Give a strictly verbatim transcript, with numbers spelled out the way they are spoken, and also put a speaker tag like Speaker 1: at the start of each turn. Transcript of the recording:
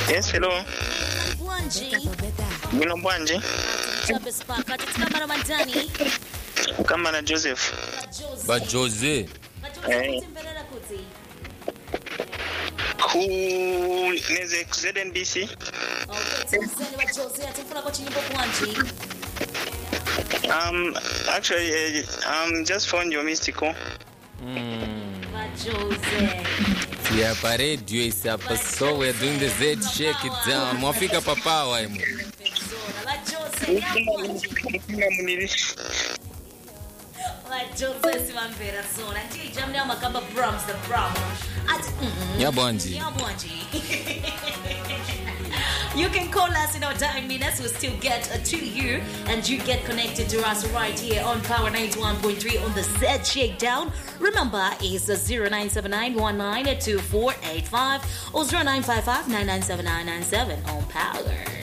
Speaker 1: Yes, hello.
Speaker 2: Bwanji.
Speaker 1: Bwino bwanji.
Speaker 2: Chabe Spark. Atitika Ramadhani.
Speaker 1: Kama na Joseph.
Speaker 3: Ba Jose.
Speaker 2: Ba Jose kutimbelela kuti.
Speaker 1: Ku neze Z N B C.
Speaker 2: Okay, tizeni wa Jose atifuna kwa chinyimbo bwanji.
Speaker 1: Um, actually, uh, um, just found your mystical.
Speaker 3: Mm.
Speaker 2: Ba Jose.
Speaker 3: Yeah, pa radio is up, so we're doing the Z, shake it down. Mwafika papa wa imo.
Speaker 2: Ba Jose ya bwanji. Ba Jose simambera sona. Ndiye jamni ya makamba Brahms the Brahms. Ati
Speaker 3: Ya bwanji.
Speaker 2: Ya bwanji. You can call us in our dying minutes. We'll still get uh, to you, and you get connected to us right here on Power ninety-one point three on the Z Shakedown. Remember, it's uh, zero nine seven nine one nine two four eight five or zero nine five five nine nine seven nine nine seven on Power.